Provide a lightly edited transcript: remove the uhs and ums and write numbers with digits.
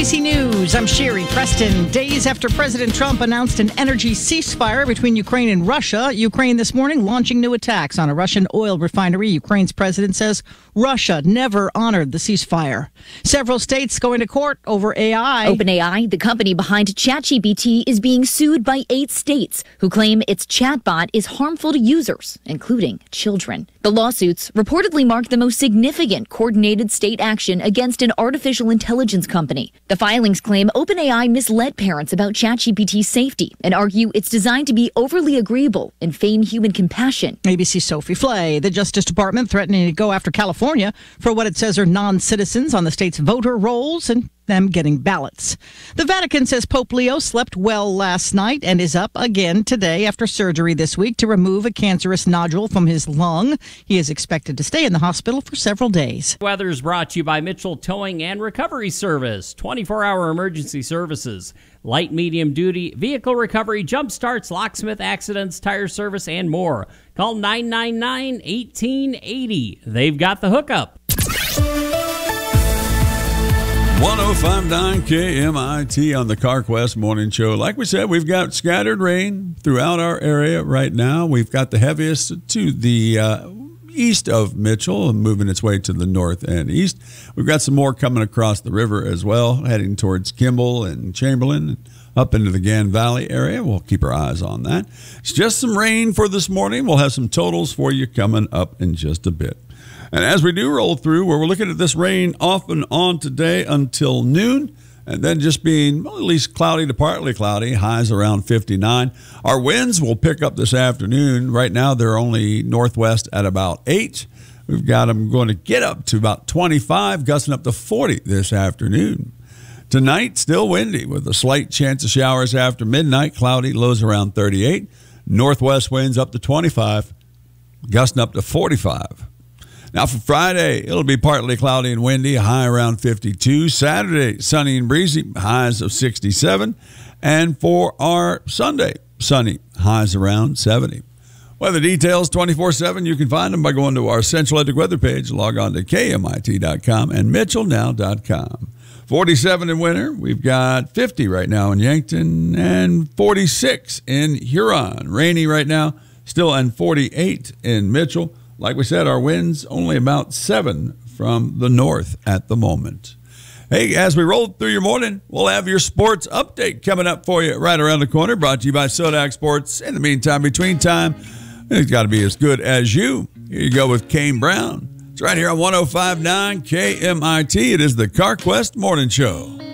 ABC News, I'm Sherry Preston. Days after President Trump announced an energy ceasefire between Ukraine and Russia, Ukraine this morning launching new attacks on a Russian oil refinery. Ukraine's president says Russia never honored the ceasefire. Several states going to court over AI. OpenAI, the company behind ChatGPT, is being sued by 8 states who claim its chatbot is harmful to users, including children. The lawsuits reportedly mark the most significant coordinated state action against an artificial intelligence company. The filings claim OpenAI misled parents about ChatGPT's safety and argue it's designed to be overly agreeable and feign human compassion. ABC's Sophie Flay. The Justice Department threatening to go after California for what it says are non-citizens on the state's voter rolls and them getting ballots. The Vatican says Pope Leo slept well last night and is up again today after surgery this week to remove a cancerous nodule from his lung. He is expected to stay in the hospital for several days. Weather is brought to you by Mitchell Towing and Recovery Service. 24-hour emergency services, light, medium duty, vehicle recovery, jump starts, locksmith accidents, tire service, and more. Call 999-1880. They've got the hookup. 105.9 KMIT on the CarQuest Morning Show. Like we said, we've got scattered rain throughout our area right now. We've got the heaviest to the east of Mitchell and moving its way to the north and east. We've got some more coming across the river as well, heading towards Kimball and Chamberlain and up into the Gann Valley area. We'll keep our eyes on that. It's just some rain for this morning. We'll have some totals for you coming up in just a bit. And as we do roll through, where we're looking at this rain off and on today until noon, and then just being at least cloudy to partly cloudy, highs around 59. Our winds will pick up this afternoon. Right now, they're only northwest at about 8. We've got them going to get up to about 25, gusting up to 40 this afternoon. Tonight, still windy with a slight chance of showers after midnight, cloudy, lows around 38. Northwest winds up to 25, gusting up to 45. Now for Friday, it'll be partly cloudy and windy, high around 52. Saturday, sunny and breezy, highs of 67. And for our Sunday, sunny, highs around 70. Weather details 24/7. You can find them by going to our Central Atlantic weather page. Log on to KMIT.com and MitchellNow.com. 47 in winter. We've got 50 right now in Yankton and 46 in Huron. Rainy right now, still, and 48 in Mitchell. Like we said, our winds only about 7 from the north at the moment. Hey, as we roll through your morning, we'll have your sports update coming up for you right around the corner, brought to you by Sodak Sports. In the meantime, between time, it's got to be as good as you. Here you go with Kane Brown. It's right here on 105.9 KMIT. It is the CarQuest Morning Show.